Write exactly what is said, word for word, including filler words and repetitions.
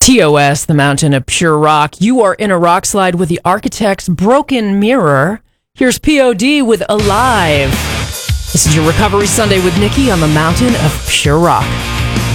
T O S, the mountain of pure rock. You are in a rock slide with the Architects' Broken Mirror. Here's P O D with Alive. This is your Recovery Sunday with Nikki on the mountain of pure rock.